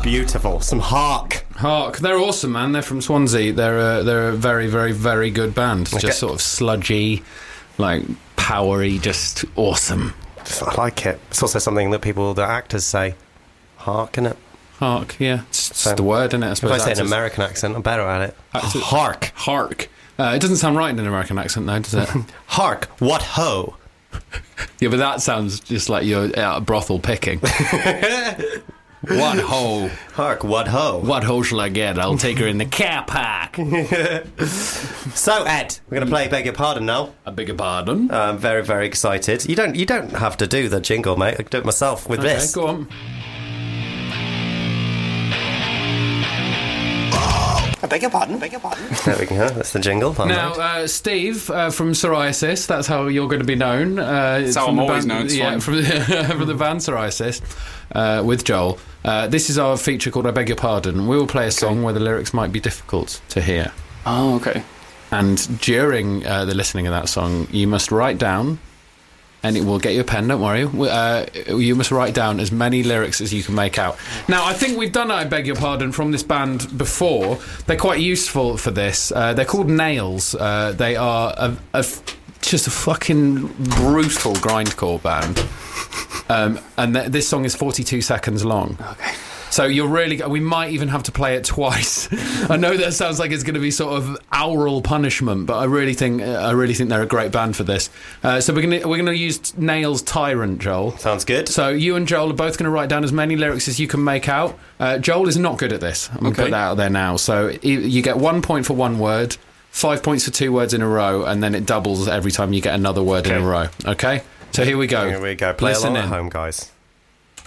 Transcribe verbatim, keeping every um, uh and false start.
Beautiful. Some Hark. Hark. They're awesome, man. They're from Swansea. They're a, they're a very, very, very good band. Okay. Just sort of sludgy, like powery, just awesome. I like it. It's also something that people, the actors say. Hark, innit? Hark, yeah. It's, it's So, the word, isn't it? I If suppose I say an actors- American accent, I'm better at it. Actors- Hark. Hark. Uh, it doesn't sound right in an American accent, though, does it? Hark. What ho? Yeah, but that sounds just like you're out a brothel picking. What ho? Hark. What ho? What ho shall I get? I'll take her in the car park. So, Ed, we're going to play Beg Your Pardon now. I beg your pardon. I'm very, very excited. You don't you don't have to do the jingle, mate. I can do it myself with Okay, this. go on. I beg your pardon, beg your pardon. There we go. That's the jingle. I'm Now, right. uh, Steve uh, from Psoriasis, that's how you're going to be known. Uh, That's how from I'm the always band, known, it's Yeah, fine. from the, from the band Psoriasis uh, with Joel. Uh, this is our feature called I Beg Your Pardon. We will play a song where the lyrics might be difficult to hear. Oh, okay. And during uh, the listening of that song, you must write down, and it will get you a pen, don't worry. Uh, you must write down as many lyrics as you can make out. Now, I think we've done I Beg Your Pardon from this band before. They're quite useful for this. Uh, they're called Nails. Uh, they are a, a f- just a fucking brutal grindcore band. Um, and th- this song is forty-two seconds long. Okay. So you're really... We might even have to play it twice. I know that sounds like it's going to be sort of aural punishment, but I really think I really think they're a great band for this. Uh, so we're going to we're going to use Nail's Tyrant, Joel. Sounds good. So you and Joel are both going to write down as many lyrics as you can make out. Uh, Joel is not good at this. I'm going to Okay. put that out there now. So you you get one point for one word, five points for two words in a row, and then it doubles every time you get another word in Okay. a row. Okay? So here we go. Here we go. Play Listen along at in. home, guys.